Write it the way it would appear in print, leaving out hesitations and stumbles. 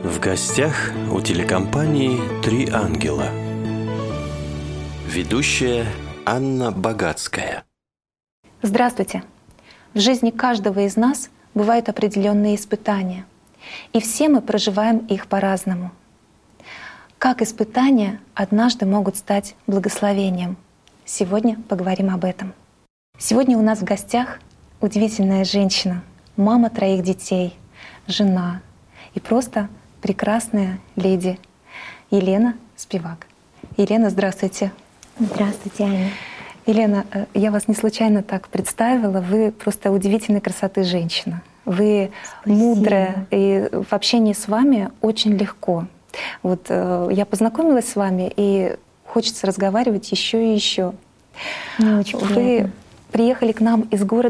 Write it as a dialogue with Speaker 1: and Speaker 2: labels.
Speaker 1: В гостях у телекомпании «Три ангела». Ведущая Анна Богатская.
Speaker 2: Здравствуйте! В жизни каждого из нас бывают определенные испытания, и все мы проживаем их по-разному. Как испытания однажды могут стать благословением? Сегодня поговорим об этом. Сегодня у нас в гостях удивительная женщина, мама 3 детей, жена и просто прекрасная леди Елена Спивак. Елена, здравствуйте.
Speaker 3: Здравствуйте, Аня.
Speaker 2: Елена, я вас не случайно так представила. Вы просто удивительной красоты женщина. Вы мудрая, и в общении с вами очень легко. Вот я познакомилась с вами, и хочется разговаривать еще и еще.
Speaker 3: Мне очень приятно.
Speaker 2: Вы приехали к нам из города